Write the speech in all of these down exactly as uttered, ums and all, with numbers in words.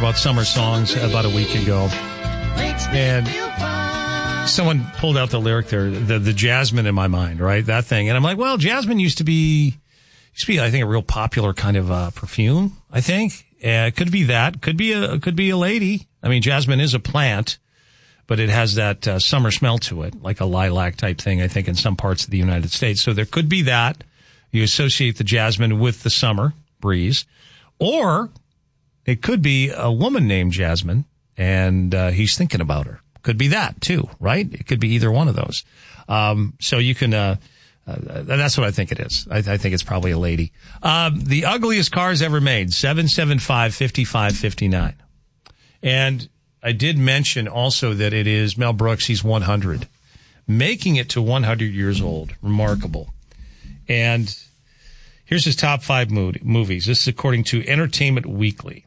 about summer songs about a week ago. And someone pulled out the lyric there, the, the Jasmine in my mind, right? That thing. And I'm like, well, Jasmine used to be, used to be, I think, a real popular kind of uh, perfume, I think. Uh, it could be that. Could be a, could be a lady. I mean, jasmine is a plant, but it has that uh, summer smell to it, like a lilac type thing, I think, in some parts of the United States. So there could be that. You associate the jasmine with the summer breeze. Or it could be a woman named Jasmine, and uh, he's thinking about her. Could be that, too, right? It could be either one of those. Um, so you can, uh, uh, that's what I think it is. I, I think it's probably a lady. Um, the ugliest cars ever made, seven seven five, five five five nine. And I did mention also that it is Mel Brooks. He's one hundred. Making it to one hundred years old. Remarkable. And here's his top five mood, movies. This is according to Entertainment Weekly.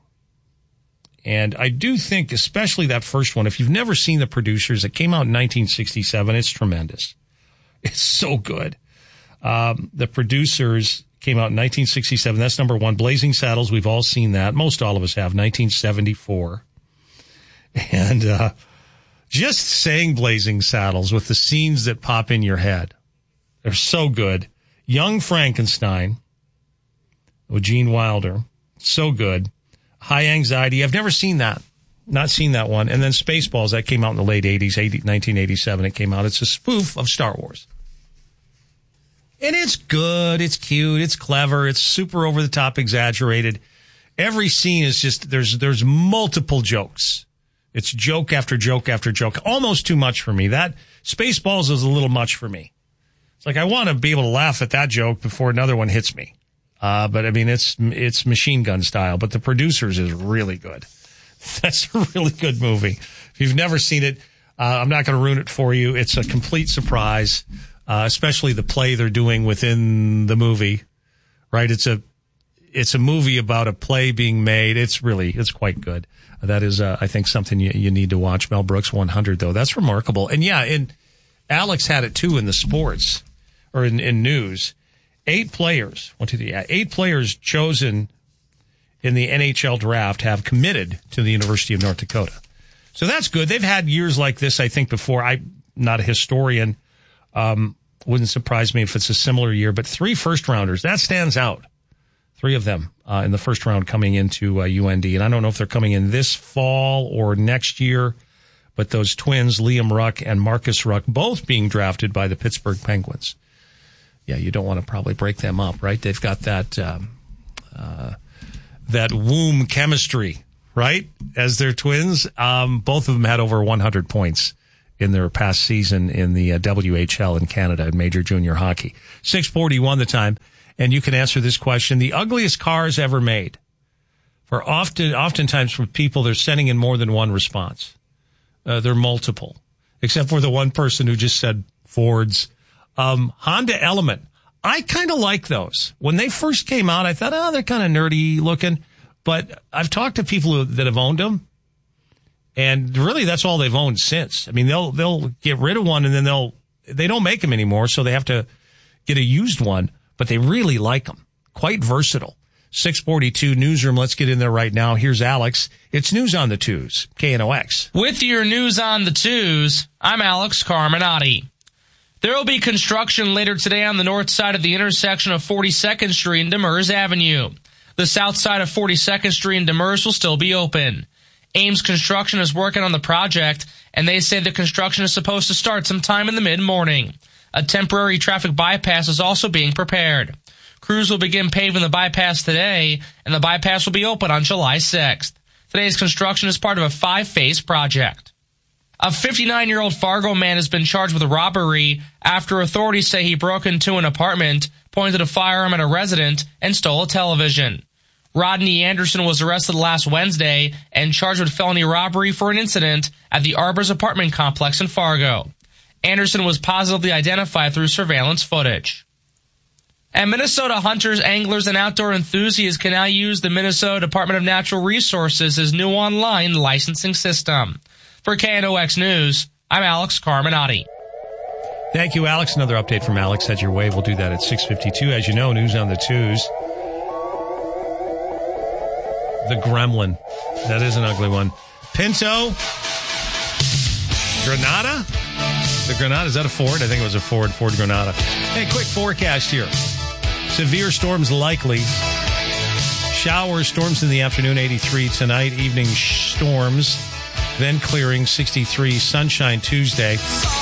And I do think, especially that first one, if you've never seen The Producers, it came out in nineteen sixty-seven. It's tremendous. It's so good. Um, The Producers came out in nineteen sixty-seven. That's number one. Blazing Saddles, we've all seen that. Most all of us have. nineteen seventy-four. And uh, just saying Blazing Saddles with the scenes that pop in your head. They're so good. Young Frankenstein with Gene Wilder. So good. High Anxiety. I've never seen that. Not seen that one. And then Spaceballs. That came out in the late eighties, nineteen eighty-seven. It came out. It's a spoof of Star Wars. And it's good. It's cute. It's clever. It's super over the top, exaggerated. Every scene is just, there's, there's multiple jokes. It's joke after joke after joke. Almost too much for me. That Spaceballs is a little much for me. It's like I want to be able to laugh at that joke before another one hits me. Uh, but I mean, it's, it's machine gun style, but The Producers is really good. That's a really good movie. If you've never seen it, uh, I'm not going to ruin it for you. It's a complete surprise, uh, especially the play they're doing within the movie, right? It's a, it's a movie about a play being made. It's really, it's quite good. That is, uh, I think something you, you need to watch. Mel Brooks one hundred though. That's remarkable. And yeah, and Alex had it too in the sports or in, in news. Eight players, one, two, three, yeah, eight players chosen in the N H L draft have committed to the University of North Dakota. So that's good. They've had years like this, I think, before. I'm not a historian. Um, wouldn't surprise me if it's a similar year, but three first rounders, that stands out. Three of them uh, in the first round coming into uh, U N D. And I don't know if they're coming in this fall or next year, but those twins, Liam Ruck and Marcus Ruck, both being drafted by the Pittsburgh Penguins. Yeah, you don't want to probably break them up, right? They've got that um, uh, that womb chemistry, right? As their twins, um, both of them had over one hundred points in their past season in the uh, W H L in Canada, in Major Junior Hockey. six forty-one the time, and you can answer this question: the ugliest cars ever made. For often, oftentimes for people, they're sending in more than one response. Uh, they're multiple, except for the one person who just said Fords. Um, Honda Element. I kind of like those. When they first came out, I thought, oh, they're kind of nerdy looking. But I've talked to people who, that have owned them, and really that's all they've owned since. I mean, they'll, they'll get rid of one and then they'll, they don't make them anymore, so they have to get a used one, but they really like them. Quite versatile. six forty-two Newsroom. Let's get in there right now. Here's Alex. It's News on the Twos, K N O X. With your News on the Twos, I'm Alex Carminati. There will be construction later today on the north side of the intersection of forty-second Street and Demers Avenue. The south side of forty-second Street and Demers will still be open. Ames Construction is working on the project, and they say the construction is supposed to start sometime in the mid-morning. A temporary traffic bypass is also being prepared. Crews will begin paving the bypass today, and the bypass will be open on July sixth. Today's construction is part of a five-phase project. A fifty-nine-year-old Fargo man has been charged with robbery after authorities say he broke into an apartment, pointed a firearm at a resident, and stole a television. Rodney Anderson was arrested last Wednesday and charged with felony robbery for an incident at the Arbors apartment complex in Fargo. Anderson was positively identified through surveillance footage. And Minnesota hunters, anglers, and outdoor enthusiasts can now use the Minnesota Department of Natural Resources' new online licensing system. For K N O X News, I'm Alex Carminati. Thank you, Alex. Another update from Alex heads your way. We'll do that at six fifty-two. As you know, News on the Twos. The Gremlin. That is an ugly one. Pinto. Granada? The Granada, is that a Ford? I think it was a Ford, Ford Granada. Hey, quick forecast here. Severe storms likely. Showers, storms in the afternoon, eighty-three tonight. Evening storms, then clearing, sixty-three. Sunshine Tuesday.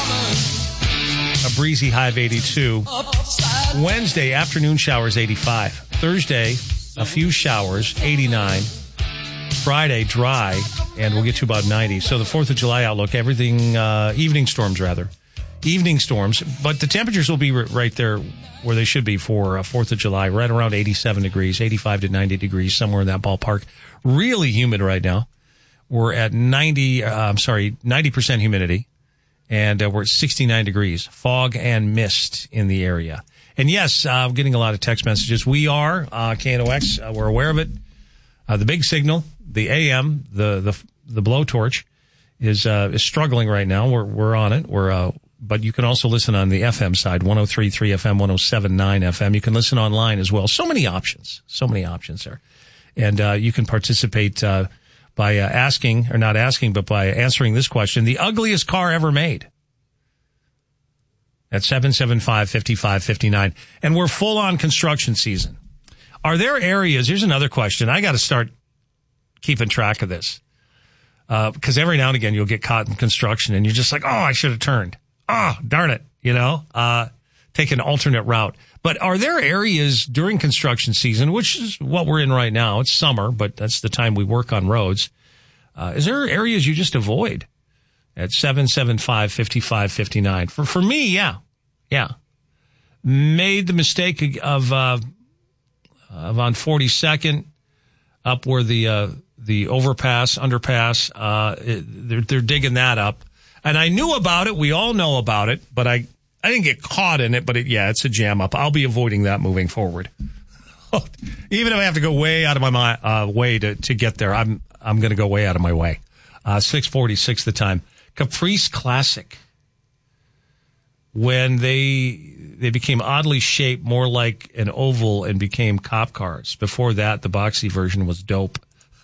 A breezy high of eighty-two. Wednesday, afternoon showers, eighty-five. Thursday, a few showers, eighty-nine. Friday, dry, and we'll get to about ninety. So the fourth of July outlook, everything, uh, evening storms, rather. Evening storms, but the temperatures will be r- right there where they should be for uh, fourth of July, right around eighty-seven degrees, eighty-five to ninety degrees, somewhere in that ballpark. Really humid right now. We're at ninety, uh, I'm sorry, ninety percent humidity, and uh, we're at sixty-nine degrees. Fog and mist in the area. And yes, uh, I'm getting a lot of text messages. We are, uh, K N O X, uh, we're aware of it. Uh, the big signal, the A M, the the the blowtorch, is uh, is struggling right now. We're we're on it. We're uh, but you can also listen on the F M side, one oh three point three F M, one oh seven point nine F M. You can listen online as well. So many options, so many options there, and uh, you can participate uh, by uh, asking or not asking, but by answering this question: the ugliest car ever made. At seven seven five, five five five nine, and we're full on construction season. Are there areas? Here's another question. I got to start keeping track of this. Uh, because every now and again you'll get caught in construction and you're just like, oh, I should have turned. Oh, darn it. You know, uh, take an alternate route. But are there areas during construction season, which is what we're in right now? It's summer, but that's the time we work on roads. Uh, is there areas you just avoid at seven seven five, five five five nine? For, for me, yeah. Yeah. Made the mistake of, uh, of on forty-second up where the, uh, the overpass, underpass, uh, it, they're, they're digging that up. And I knew about it. We all know about it, but I, I didn't get caught in it, but it, yeah, it's a jam up. I'll be avoiding that moving forward. Even if I have to go way out of my, uh, way to, to get there, I'm, I'm going to go way out of my way. Uh, six forty-six the time. Caprice Classic. When they, they became oddly shaped, more like an oval, and became cop cars. Before that, the boxy version was dope.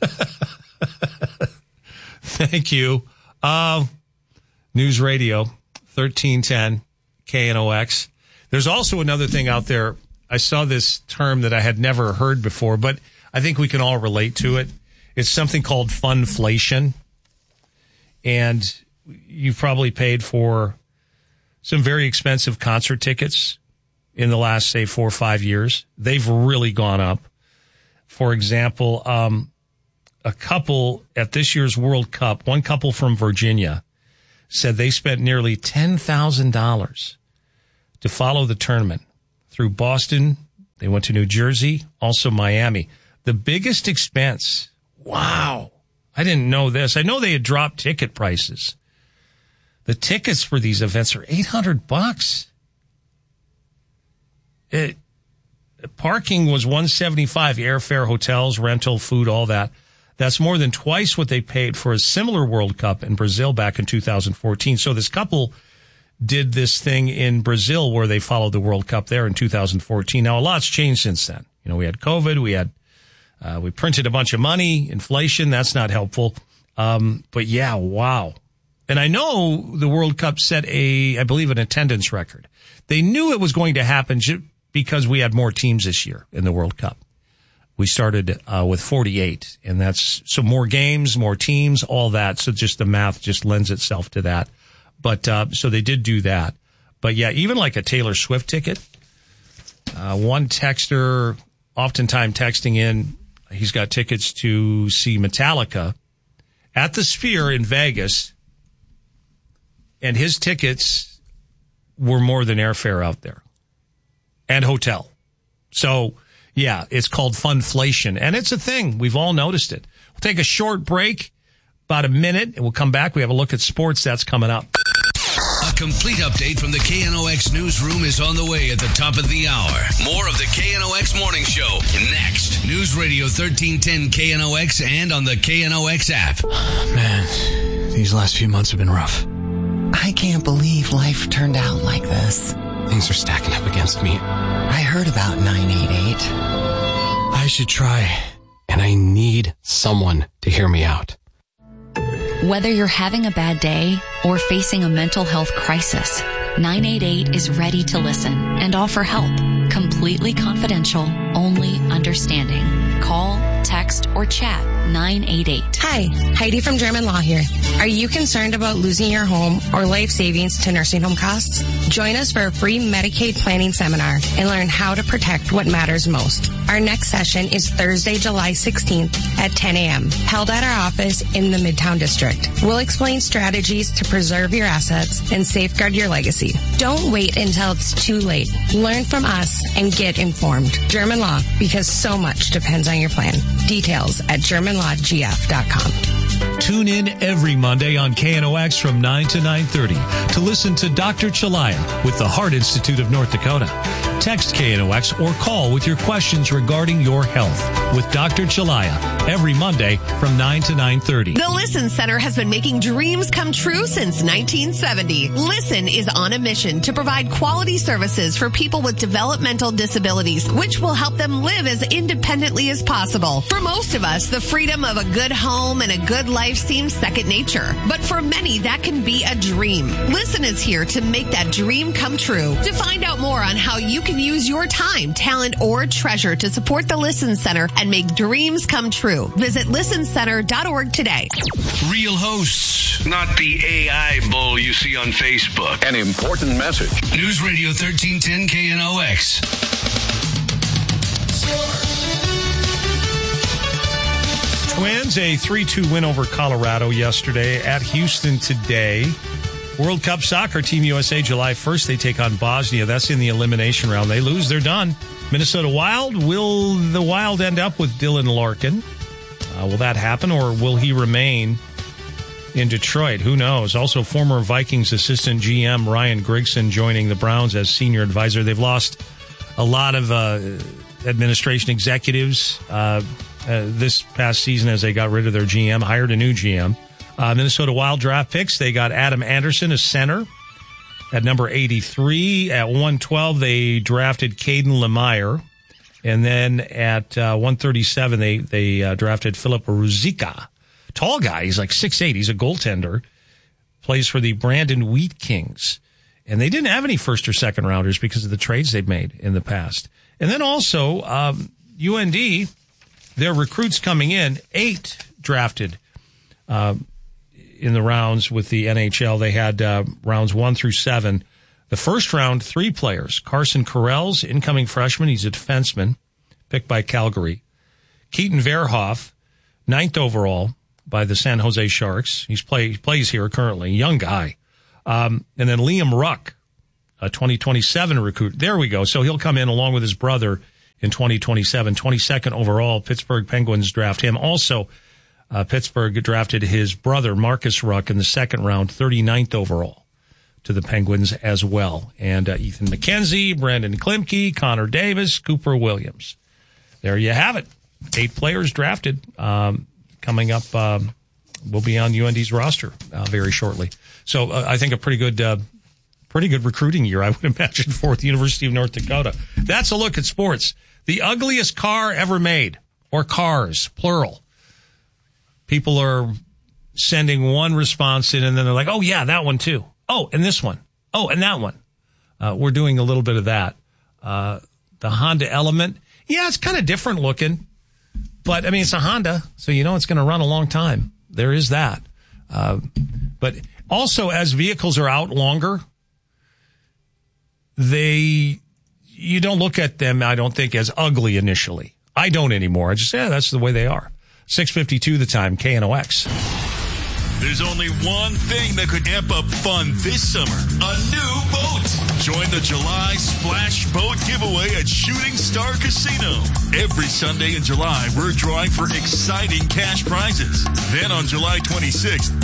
Thank you. Uh, News Radio, thirteen ten, K N O X. There's also another thing out there. I saw this term that I had never heard before, but I think we can all relate to it. It's something called funflation. And you've probably paid for some very expensive concert tickets in the last, say, four or five years. They've really gone up. For example, um, a couple at this year's World Cup, one couple from Virginia, said they spent nearly ten thousand dollars to follow the tournament through Boston. They went to New Jersey, also Miami. The biggest expense. Wow. I didn't know this. I know they had dropped ticket prices. The tickets for these events are eight hundred bucks. It, parking was one seventy-five, airfare, hotels, rental, food, all that. That's more than twice what they paid for a similar World Cup in Brazil back in two thousand fourteen. So this couple did this thing in Brazil where they followed the World Cup there in two thousand fourteen. Now, a lot's changed since then. You know, we had COVID, we had, uh, we printed a bunch of money, inflation, that's not helpful. Um, but yeah, wow. And I know the World Cup set a, I believe, an attendance record. They knew it was going to happen because we had more teams this year in the World Cup. We started uh, with forty-eight, and that's so more games, more teams, all that. So just the math just lends itself to that. But uh, so they did do that. But yeah, even like a Taylor Swift ticket, uh, one texter, oftentimes texting in, he's got tickets to see Metallica at the Sphere in Vegas. And his tickets were more than airfare out there and hotel. So, yeah, it's called funflation. And it's a thing. We've all noticed it. We'll take a short break, about a minute, and we'll come back. We have a look at sports. That's coming up. A complete update from the K N O X newsroom is on the way at the top of the hour. More of the K N O X Morning Show next. News Radio thirteen ten K N O X and on the K N O X app. Man, these last few months have been rough. I can't believe life turned out like this. Things are stacking up against me. I heard about nine eight eight. I should try and I need someone to hear me out. Whether you're having a bad day or facing a mental health crisis, nine eight eight is ready to listen and offer help. Completely confidential, only understanding. Call, text, or chat nine eight eight. Hi, Heidi from German Law here. Are you concerned about losing your home or life savings to nursing home costs? Join us for a free Medicaid planning seminar and learn how to protect what matters most. Our next session is Thursday, July sixteenth at ten a.m., held at our office in the Midtown District. We'll explain strategies to preserve your assets and safeguard your legacy. Don't wait until it's too late. Learn from us and get informed. German Law, because so much depends on your plan. Details at german law g f dot com. Tune in every Monday on K N O X from nine to nine thirty to listen to Doctor Chalaya with the Heart Institute of North Dakota. Text K N O X or call with your questions regarding your health with Doctor Chalaya every Monday from nine to nine thirty. The Listen Center has been making dreams come true since nineteen seventy. Listen is on a mission to provide quality services for people with developmental disabilities, which will help them live as independently as possible. For most of us, the freedom of a good home and a good life seems second nature. But for many, that can be a dream. Listen is here to make that dream come true. To find out more on how you can use your time, talent, or treasure to support the Listen Center and make dreams come true, visit listen center dot org today. Real hosts, not the A I bull you see on Facebook. An important message. News Radio thirteen ten K N O X. Twins, a three two win over Colorado yesterday, at Houston today. World Cup Soccer, Team U S A, July first, they take on Bosnia. That's in the elimination round. They lose, they're done. Minnesota Wild, will the Wild end up with Dylan Larkin? Uh, will that happen, or will he remain in Detroit? Who knows? Also, former Vikings assistant G M Ryan Grigson joining the Browns as senior advisor. They've lost a lot of uh, administration executives uh, uh, this past season as they got rid of their G M, hired a new G M. Uh, Minnesota Wild draft picks. They got Adam Anderson, a center, at number eighty-three. At one twelve, they drafted Caden Lemire. And then at uh, one thirty-seven, they, they uh, drafted Philip Ruzicka. Tall guy. He's like six eight. He's a goaltender. Plays for the Brandon Wheat Kings. And they didn't have any first or second rounders because of the trades they've made in the past. And then also, um, U N D, their recruits coming in, eight drafted uh, in the rounds with the N H L. They had uh, rounds one through seven. The first round, three players. Carson Carell's incoming freshman. He's a defenseman, picked by Calgary. Keaton Verhoff, ninth overall by the San Jose Sharks. He's play, he plays here currently. Young guy. Um, and then Liam Ruck, a twenty twenty-seven recruit. There we go. So he'll come in along with his brother in twenty twenty-seven. twenty-second overall, Pittsburgh Penguins draft him. Also, uh, Pittsburgh drafted his brother, Marcus Ruck, in the second round, thirty-ninth overall to the Penguins as well. And uh, Ethan McKenzie, Brandon Klimke, Connor Davis, Cooper Williams. There you have it. Eight players drafted. Um, coming up, um, will be on U N D's roster uh, very shortly. So uh, I think a pretty good, uh, pretty good recruiting year, I would imagine, for the University of North Dakota. That's a look at sports. The ugliest car ever made, or cars, plural. People are sending one response in, and then they're like, oh, yeah, that one too. Oh, and this one. Oh, and that one. Uh, we're doing a little bit of that. Uh, the Honda Element. Yeah, it's kind of different looking. But, I mean, it's a Honda, so you know it's going to run a long time. There is that. Uh, but also, as vehicles are out longer, they, you don't look at them, I don't think, as ugly initially. I don't anymore. I just say, yeah, that's the way they are. six fifty-two the time, K N O X. There's only one thing that could amp up fun this summer. A new boat. Join the July Splash Boat giveaway at Shooting Star Casino. Every Sunday in July, we're drawing for exciting cash prizes. Then on July twenty-sixth,